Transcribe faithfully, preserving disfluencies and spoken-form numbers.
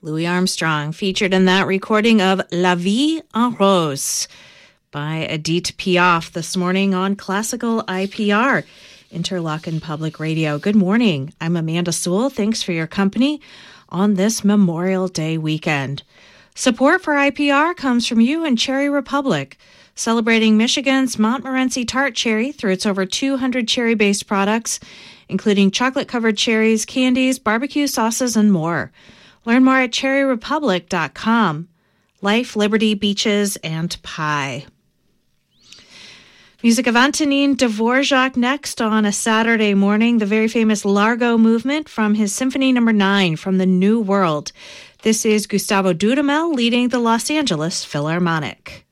Louis Armstrong, featured in that recording of La Vie en Rose by Edith Piaf this morning on Classical I P R, Interlochen Public Radio. Good morning. I'm Amanda Sewell. Thanks for your company on this Memorial Day weekend. Support for I P R comes from you and Cherry Republic, celebrating Michigan's Montmorency tart cherry through its over two hundred cherry-based products, including chocolate-covered cherries, candies, barbecue sauces, and more. Learn more at cherry republic dot com. Life, liberty, beaches, and pie. Music of Antonin Dvorak next on a Saturday morning, the very famous Largo movement from his Symphony Number nine from the New World. This is Gustavo Dudamel leading the Los Angeles Philharmonic.